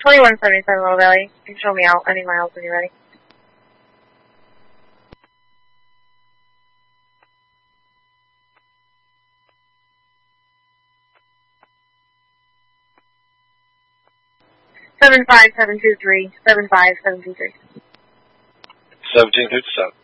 2177 Little Valley. You can show me out any miles when you're ready. Seven five seven two three. 75723. 1757.